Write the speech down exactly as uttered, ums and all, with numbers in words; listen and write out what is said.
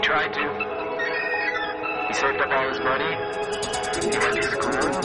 tried to. He saved up all his money. He went to school.